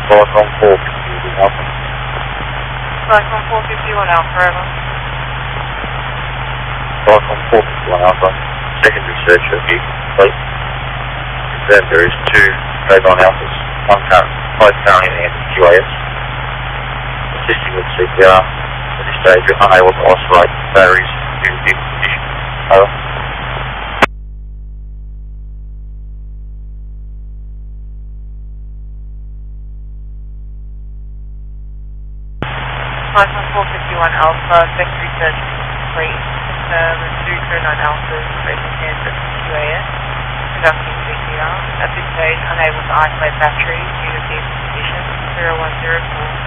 Cyclone 451 Alpha. Cyclone 451 Alpha, over. Cyclone 451 Alpha. Secondary search of you, please. Confirm there is 2 Avon Alphas, both currently in the hands of QAS. Assisting with CPR. At this stage, you're unable to isolate batteries due to vehicle condition. Over. Cyclone 451 Alpha, secondary search complete. Confirm 209 Alphas, both in hands of QAS. Conducting CPR. At this stage, unable to isolate batteries due to vehicle condition. 0104.